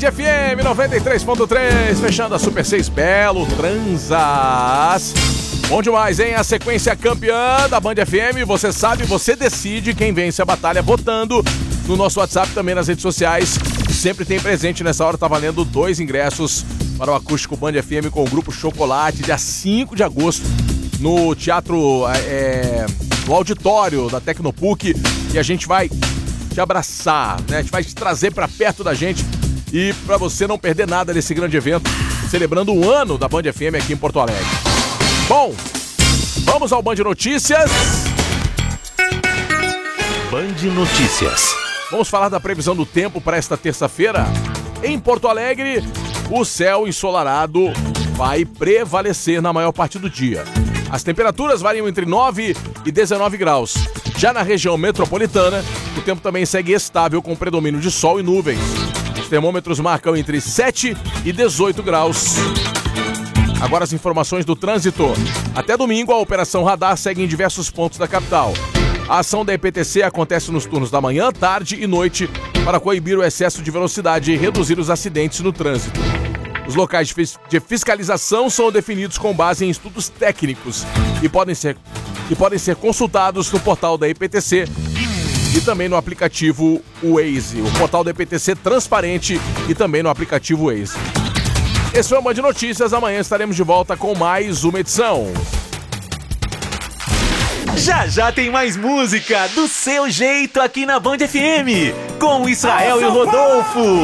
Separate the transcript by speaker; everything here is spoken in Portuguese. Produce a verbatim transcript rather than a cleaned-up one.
Speaker 1: F M noventa e três ponto três, fechando a Super seis Belo Transas. Bom demais, hein? A sequência campeã da Band F M, você sabe, você decide quem vence a batalha votando no nosso WhatsApp, também nas redes sociais. Sempre tem presente, nessa hora tá valendo dois ingressos para o Acústico Band F M com o Grupo Chocolate, dia cinco de agosto, no Teatro, é, no auditório da Tecnopuc, e a gente vai te abraçar, né? A gente vai te trazer para perto da gente e para você não perder nada desse grande evento, celebrando o ano da Band F M aqui em Porto Alegre. Bom, vamos ao Band Notícias.
Speaker 2: Band Notícias.
Speaker 1: Vamos falar da previsão do tempo para esta terça-feira. Em Porto Alegre, o céu ensolarado vai prevalecer na maior parte do dia. As temperaturas variam entre nove e dezenove graus. Já na região metropolitana, o tempo também segue estável com predomínio de sol e nuvens. Os termômetros marcam entre sete e dezoito graus. Agora as informações do trânsito. Até domingo, a Operação Radar segue em diversos pontos da capital. A ação da E P T C acontece nos turnos da manhã, tarde e noite para coibir o excesso de velocidade e reduzir os acidentes no trânsito. Os locais de, fis- de fiscalização são definidos com base em estudos técnicos e podem ser, e podem ser consultados no portal da E P T C e também no aplicativo Waze. O portal da E P T C transparente e também no aplicativo Waze. Esse foi o Band Notícias. Amanhã estaremos de volta com mais uma edição.
Speaker 2: Já já tem mais música do seu jeito aqui na Band F M, com o Israel e o Rodolfo.